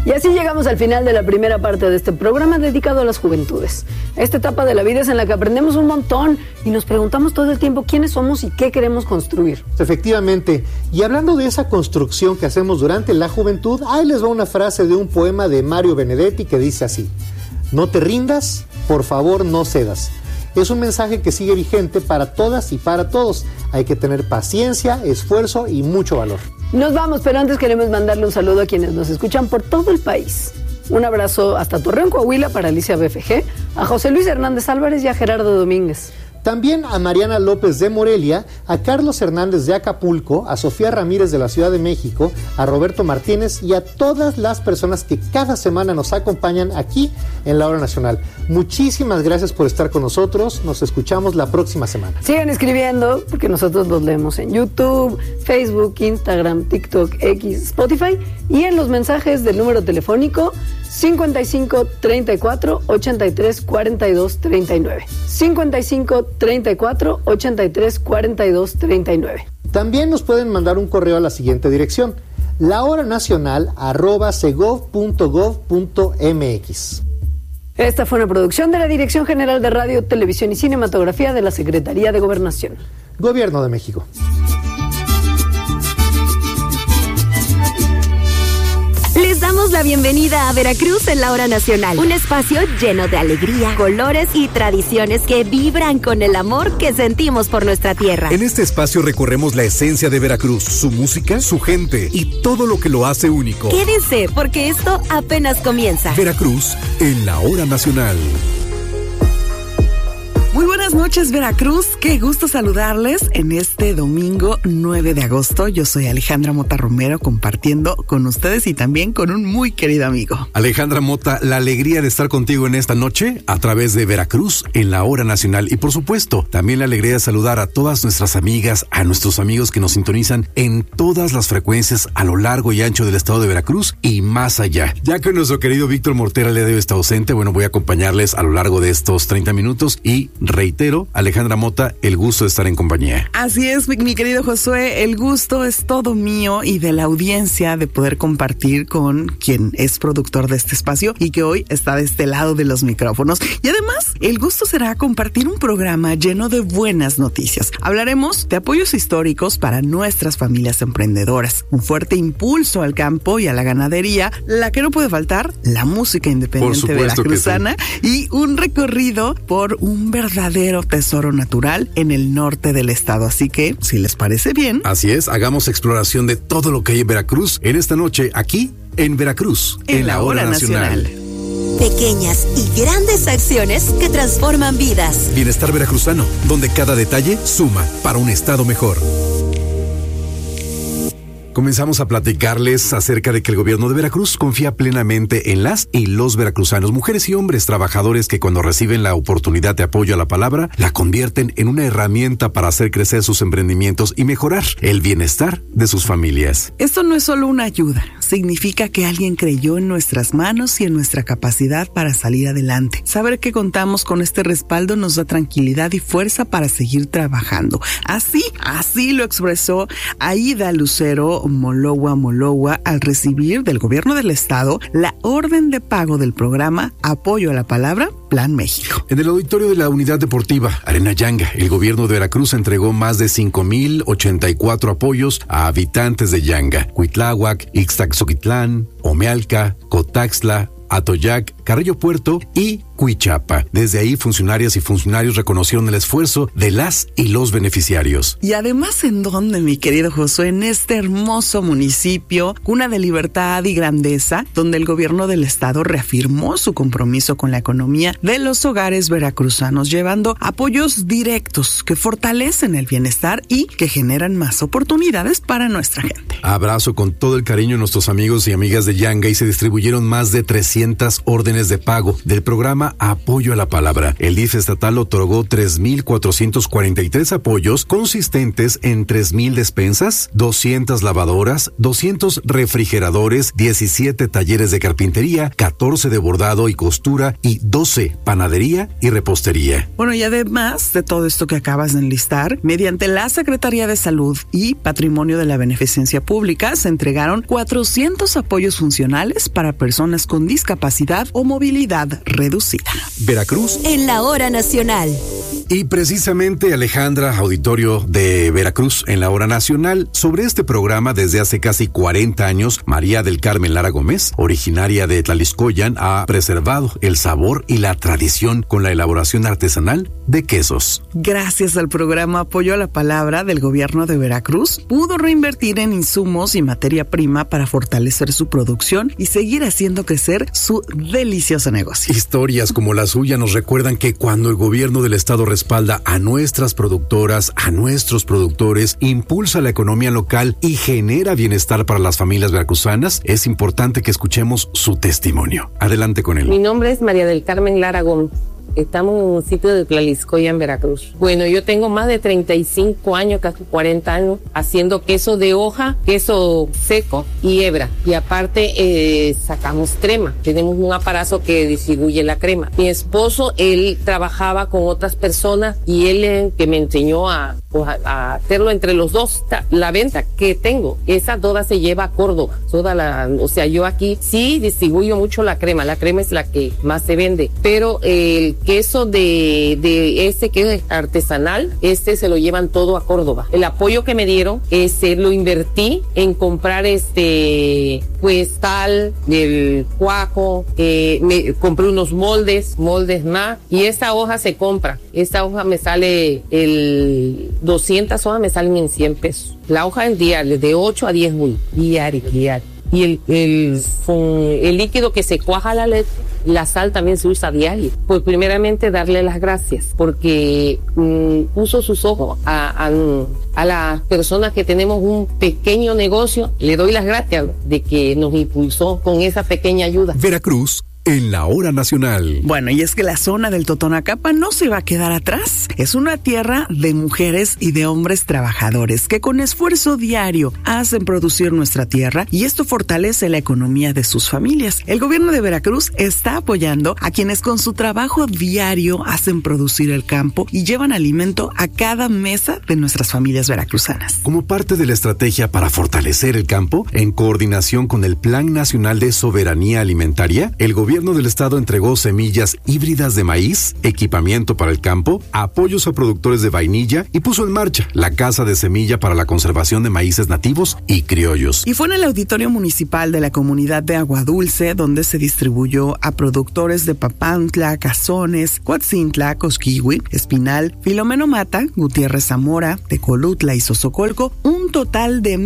Y así llegamos al final de la primera parte de este programa dedicado a las juventudes. Esta etapa de la vida es en la que aprendemos un montón y nos preguntamos todo el tiempo quiénes somos y qué queremos construir. Efectivamente, y hablando de esa construcción que hacemos durante la juventud, ahí les va una frase de un poema de Mario Benedetti que dice así: no te rindas, por favor no cedas. Es un mensaje que sigue vigente para todas y para todos. Hay que tener paciencia, esfuerzo y mucho valor. Nos vamos, pero antes queremos mandarle un saludo a quienes nos escuchan por todo el país. Un abrazo hasta Torreón, Coahuila, para Alicia BFG, a José Luis Hernández Álvarez y a Gerardo Domínguez. También a Mariana López de Morelia, a Carlos Hernández de Acapulco, a Sofía Ramírez de la Ciudad de México, a Roberto Martínez y a todas las personas que cada semana nos acompañan aquí en La Hora Nacional. Muchísimas gracias por estar con nosotros. Nos escuchamos la próxima semana. Sigan escribiendo porque nosotros los leemos en YouTube, Facebook, Instagram, TikTok, X, Spotify y en los mensajes del número telefónico 55 34 83 42 39. 55 34 83 42 39. También nos pueden mandar un correo a la siguiente dirección: lahoranacional@segov.gov.mx. Esta fue una producción de la Dirección General de Radio, Televisión y Cinematografía de la Secretaría de Gobernación. Gobierno de México. Les damos la bienvenida a Veracruz en La Hora Nacional, un espacio lleno de alegría, colores y tradiciones que vibran con el amor que sentimos por nuestra tierra. En este espacio recorremos la esencia de Veracruz, su música, su gente y todo lo que lo hace único. Quédense, porque esto apenas comienza. Veracruz en La Hora Nacional. Muy buenas noches, Veracruz. Qué gusto saludarles en este domingo 9 de agosto. Yo soy Alejandra Mota Romero, compartiendo con ustedes y también con un muy querido amigo. Alejandra Mota, la alegría de estar contigo en esta noche a través de Veracruz en La Hora Nacional. Y por supuesto, también la alegría de saludar a todas nuestras amigas, a nuestros amigos que nos sintonizan en todas las frecuencias a lo largo y ancho del estado de Veracruz y más allá. Ya que nuestro querido Víctor Mortera le debe estar ausente, bueno, voy a acompañarles a lo largo de estos 30 minutos y reitero, Alejandra Mota, el gusto de estar en compañía. Así es, mi querido Josué, el gusto es todo mío y de la audiencia de poder compartir con quien es productor de este espacio y que hoy está de este lado de los micrófonos. Y además, el gusto será compartir un programa lleno de buenas noticias. Hablaremos de apoyos históricos para nuestras familias emprendedoras, un fuerte impulso al campo y a la ganadería, la que no puede faltar, la música independiente veracruzana, sí, y un recorrido por un verdadero tesoro natural en el norte del estado. Así que, si les parece bien... Así es, hagamos exploración de todo lo que hay en Veracruz en esta noche, aquí en Veracruz, en La Hora Nacional. Pequeñas y grandes acciones que transforman vidas. Bienestar veracruzano, donde cada detalle suma para un estado mejor. Comenzamos a platicarles acerca de que el gobierno de Veracruz confía plenamente en las y los veracruzanos, mujeres y hombres trabajadores que cuando reciben la oportunidad de apoyo a la palabra, la convierten en una herramienta para hacer crecer sus emprendimientos y mejorar el bienestar de sus familias. Esto no es solo una ayuda, significa que alguien creyó en nuestras manos y en nuestra capacidad para salir adelante. Saber que contamos con este respaldo nos da tranquilidad y fuerza para seguir trabajando. Así lo expresó Aida Lucero Molowa al recibir del gobierno del estado la orden de pago del programa Apoyo a la Palabra Plan México. En el auditorio de la Unidad Deportiva Arena Yanga, el gobierno de Veracruz entregó más de 5,084 apoyos a habitantes de Yanga, Cuitláhuac, Ixtaxoquitlán, Omealca, Cotaxtla, Atoyac, Carrillo Puerto y Cuichapa. Desde ahí, funcionarias y funcionarios reconocieron el esfuerzo de las y los beneficiarios. Y además, ¿en dónde, mi querido Josué? En este hermoso municipio, cuna de libertad y grandeza, donde el gobierno del estado reafirmó su compromiso con la economía de los hogares veracruzanos, llevando apoyos directos que fortalecen el bienestar y que generan más oportunidades para nuestra gente. Abrazo con todo el cariño a nuestros amigos y amigas de Yanga y se distribuyeron más de 300 órdenes órdenes de pago del programa Apoyo a la Palabra. El DIF estatal otorgó 3,443 apoyos consistentes en 3,000 despensas, 200 lavadoras, 200 refrigeradores, 17 talleres de carpintería, 14 de bordado y costura y 12 panadería y repostería. Bueno, y además de todo esto que acabas de enlistar, mediante la Secretaría de Salud y Patrimonio de la Beneficencia Pública se entregaron 400 apoyos funcionales para personas con discapacidad o movilidad reducida. Veracruz En la hora nacional. Y precisamente, Alejandra, auditorio de Veracruz en la hora nacional, sobre este programa desde hace casi 40 años, María del Carmen Lara Gómez, originaria de Tlaliscoyan, ha preservado el sabor y la tradición con la elaboración artesanal de quesos. Gracias al programa Apoyo a la Palabra del gobierno de Veracruz, pudo reinvertir en insumos y materia prima para fortalecer su producción y seguir haciendo crecer su delicioso negocio. Historias como la suya nos recuerdan que cuando el gobierno del estado respalda a nuestras productoras, a nuestros productores, impulsa la economía local y genera bienestar para las familias veracruzanas, es importante que escuchemos su testimonio. Adelante con él. Mi nombre es María del Carmen Lara Gómez. Estamos en un municipio de Tlaliscoyan, Veracruz. Bueno, yo tengo más de 35 años, casi 40 años, haciendo queso de hoja, queso seco y hebra. Y aparte sacamos crema. Tenemos un aparato que distribuye la crema. Mi esposo, él trabajaba con otras personas y él que me enseñó a hacerlo entre los dos. La venta que tengo, esa toda se lleva a Córdoba. O sea, yo aquí sí distribuyo mucho la crema. La crema es la que más se vende. Pero el queso de este que es artesanal, se lo llevan todo a Córdoba. El apoyo que me dieron, lo invertí en comprar pues tal, el cuajo, me compré unos moldes más, y esa hoja se compra. Esa hoja me sale 200 hojas me salen en 100 pesos. La hoja en diario, de 8 a 10 bultos, diario. Y el líquido que se cuaja la leche, la sal también se usa diario. Pues primeramente darle las gracias, porque puso sus ojos a las personas que tenemos un pequeño negocio. Le doy las gracias de que nos impulsó con esa pequeña ayuda. Veracruz en la hora nacional. Bueno, y es que la zona del Totonacapa no se va a quedar atrás. Es una tierra de mujeres y de hombres trabajadores que con esfuerzo diario hacen producir nuestra tierra, y esto fortalece la economía de sus familias. El gobierno de Veracruz está apoyando a quienes con su trabajo diario hacen producir el campo y llevan alimento a cada mesa de nuestras familias veracruzanas. Como parte de la estrategia para fortalecer el campo, en coordinación con el Plan Nacional de Soberanía Alimentaria, el gobierno del estado entregó semillas híbridas de maíz, equipamiento para el campo, apoyos a productores de vainilla y puso en marcha la Casa de Semilla para la conservación de maíces nativos y criollos. Y fue en el auditorio municipal de la comunidad de Aguadulce donde se distribuyó a productores de Papantla, Cazones, Coatzintla, Cosquihui, Espinal, Filomeno Mata, Gutiérrez Zamora, Tecolutla y Sosocolco un total de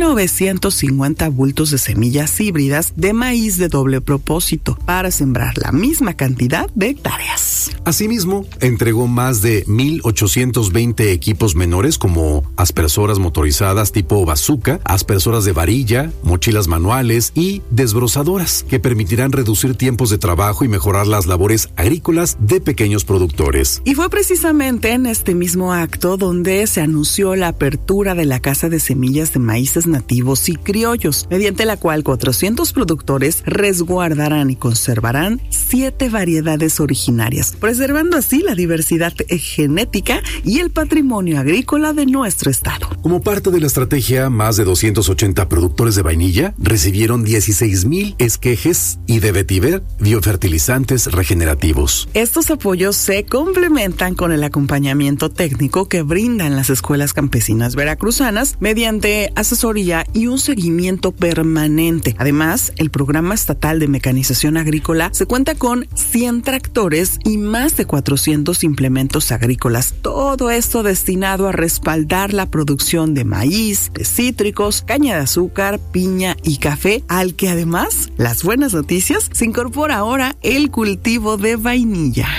1,950 bultos de semillas híbridas de maíz de doble propósito para sembrar la misma cantidad de hectáreas. Asimismo, entregó más de 1,820 equipos menores como aspersoras motorizadas tipo bazooka, aspersoras de varilla, mochilas manuales y desbrozadoras que permitirán reducir tiempos de trabajo y mejorar las labores agrícolas de pequeños productores. Y fue precisamente en este mismo acto donde se anunció la apertura de la Casa de Semillas de Maíces Nativos y Criollos, mediante la cual 400 productores resguardarán y conservarán 7 variedades originarias, preservando así la diversidad genética y el patrimonio agrícola de nuestro estado. Como parte de la estrategia, más de 280 productores de vainilla recibieron 16,000 esquejes y de vetiver biofertilizantes regenerativos. Estos apoyos se complementan con el acompañamiento técnico que brindan las escuelas campesinas veracruzanas mediante asesoría y un seguimiento permanente. Además, el Programa Estatal de Mecanización Agrícola se cuenta con 100 tractores y más de 400 implementos agrícolas. Todo esto destinado a respaldar la producción de maíz, de cítricos, caña de azúcar, piña y café, al que además, las buenas noticias, se incorpora ahora el cultivo de vainilla.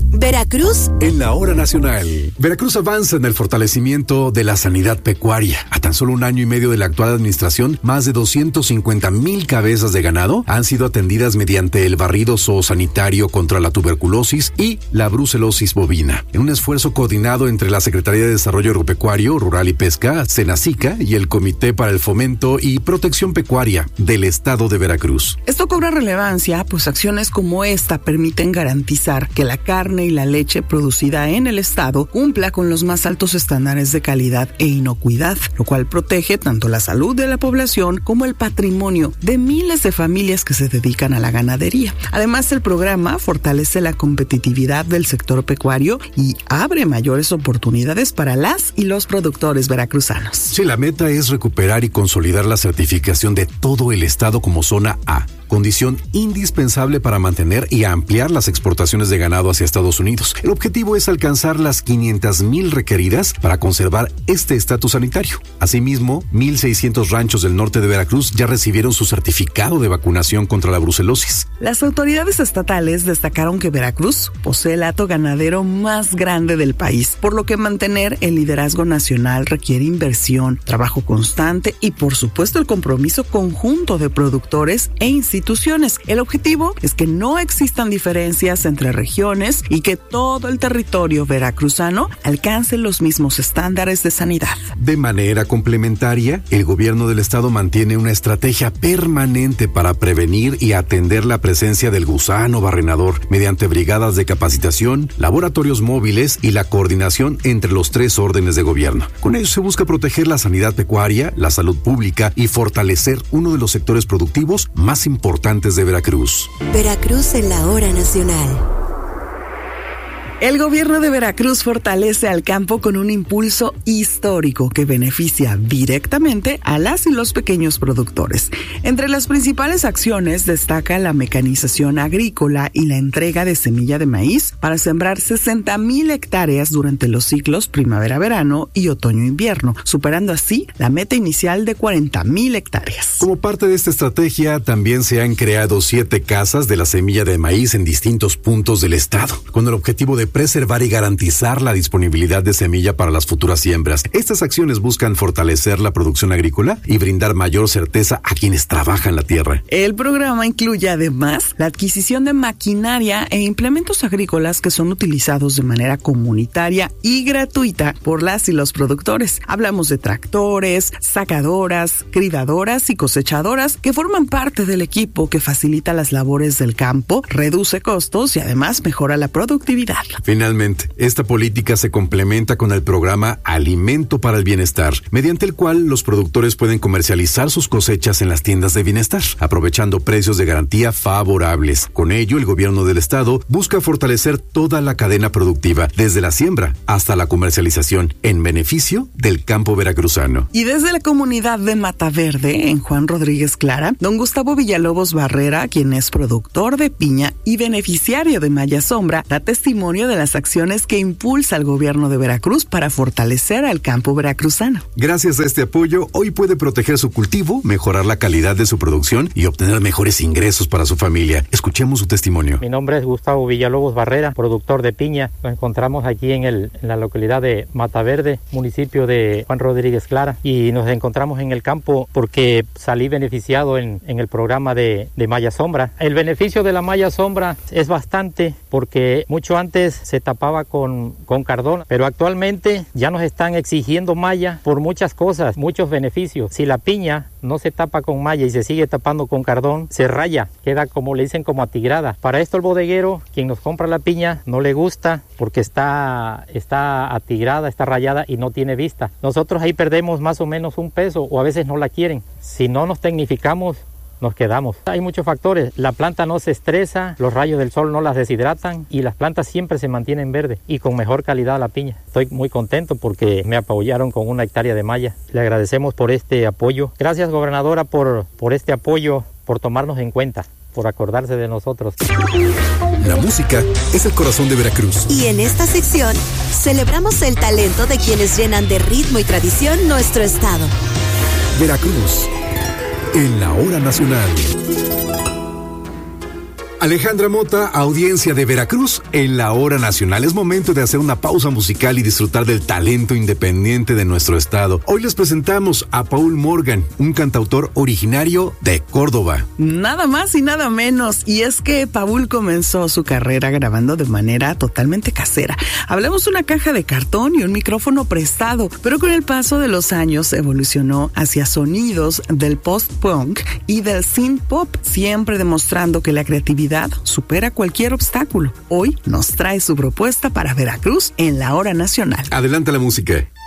Veracruz en la hora nacional. Veracruz avanza en el fortalecimiento de la sanidad pecuaria. A tan solo 1 año y medio de la actual administración, más de 250,000 cabezas de ganado han sido atendidas mediante el barrido zoosanitario contra la tuberculosis y la brucelosis bovina, en un esfuerzo coordinado entre la Secretaría de Desarrollo Agropecuario, Rural y Pesca, Senacica, y el Comité para el Fomento y Protección Pecuaria del Estado de Veracruz. Esto cobra relevancia, pues acciones como esta permiten garantizar que la carne y la leche producida en el estado cumpla con los más altos estándares de calidad e inocuidad, lo cual protege tanto la salud de la población como el patrimonio de miles de familias que se dedican a la ganadería. Además, el programa fortalece la competitividad del sector pecuario y abre mayores oportunidades para las y los productores veracruzanos. Sí, la meta es recuperar y consolidar la certificación de todo el estado como zona A, condición indispensable para mantener y ampliar las exportaciones de ganado hacia Estados Unidos. El objetivo es alcanzar las 500,000 requeridas para conservar este estatus sanitario. Asimismo, 1,600 ranchos del norte de Veracruz ya recibieron su certificado de vacunación contra la brucelosis. Las autoridades estatales destacaron que Veracruz posee el hato ganadero más grande del país, por lo que mantener el liderazgo nacional requiere inversión, trabajo constante y, por supuesto, el compromiso conjunto de productores e instituciones. El objetivo es que no existan diferencias entre regiones y que todo el territorio veracruzano alcance los mismos estándares de sanidad. De manera complementaria, el gobierno del estado mantiene una estrategia permanente para prevenir y atender la presencia del gusano barrenador mediante brigadas de capacitación, laboratorios móviles y la coordinación entre los 3 órdenes de gobierno. Con ello se busca proteger la sanidad pecuaria, la salud pública y fortalecer uno de los sectores productivos más importantes de Veracruz. Veracruz en la hora nacional. El gobierno de Veracruz fortalece al campo con un impulso histórico que beneficia directamente a las y los pequeños productores. Entre las principales acciones destaca la mecanización agrícola y la entrega de semilla de maíz para sembrar 60,000 hectáreas durante los ciclos primavera-verano y otoño-invierno, superando así la meta inicial de 40,000 hectáreas. Como parte de esta estrategia, también se han creado 7 casas de la semilla de maíz en distintos puntos del estado, con el objetivo de preservar y garantizar la disponibilidad de semilla para las futuras siembras. Estas acciones buscan fortalecer la producción agrícola y brindar mayor certeza a quienes trabajan la tierra. El programa incluye además la adquisición de maquinaria e implementos agrícolas que son utilizados de manera comunitaria y gratuita por las y los productores. Hablamos de tractores, sacadoras, cribadoras y cosechadoras que forman parte del equipo que facilita las labores del campo, reduce costos y además mejora la productividad. Finalmente, esta política se complementa con el programa Alimento para el Bienestar, mediante el cual los productores pueden comercializar sus cosechas en las tiendas de bienestar, aprovechando precios de garantía favorables. Con ello, el gobierno del estado busca fortalecer toda la cadena productiva, desde la siembra hasta la comercialización, en beneficio del campo veracruzano. Y desde la comunidad de Mata Verde, en Juan Rodríguez Clara, don Gustavo Villalobos Barrera, quien es productor de piña y beneficiario de Maya Sombra, da testimonio de las acciones que impulsa el gobierno de Veracruz para fortalecer al campo veracruzano. Gracias a este apoyo, hoy puede proteger su cultivo, mejorar la calidad de su producción y obtener mejores ingresos para su familia. Escuchemos su testimonio. Mi nombre es Gustavo Villalobos Barrera, productor de piña. Nos encontramos aquí en la localidad de Mata Verde, municipio de Juan Rodríguez Clara, y nos encontramos en el campo porque salí beneficiado en el programa de Maya Sombra. El beneficio de la Maya Sombra es bastante porque mucho antes se tapaba con cardón, pero actualmente ya nos están exigiendo malla por muchas cosas, muchos beneficios. Si la piña no se tapa con malla y se sigue tapando con cardón, se raya, queda como le dicen como atigrada. Para esto el bodeguero, quien nos compra la piña, no le gusta porque está atigrada, está rayada y no tiene vista. Nosotros ahí perdemos más o menos un peso o a veces no la quieren. Si no nos tecnificamos, nos quedamos. Hay muchos factores. La planta no se estresa, los rayos del sol no las deshidratan y las plantas siempre se mantienen verdes y con mejor calidad la piña. Estoy muy contento porque me apoyaron con 1 hectárea de malla. Le agradecemos por este apoyo. Gracias, gobernadora, por este apoyo, por tomarnos en cuenta, por acordarse de nosotros. La música es el corazón de Veracruz. Y en esta sección celebramos el talento de quienes llenan de ritmo y tradición nuestro estado. Veracruz en la hora nacional. Alejandra Mota, audiencia de Veracruz, en la hora nacional. Es momento de hacer una pausa musical y disfrutar del talento independiente de nuestro estado. Hoy les presentamos a Paul Morgan, un cantautor originario de Córdoba. Nada más y nada menos. Y es que Paul comenzó su carrera grabando de manera totalmente casera. Hablamos de una caja de cartón y un micrófono prestado, pero con el paso de los años evolucionó hacia sonidos del post-punk y del synth-pop, siempre demostrando que la creatividad supera cualquier obstáculo. Hoy nos trae su propuesta para Veracruz en la hora nacional. Adelante la música.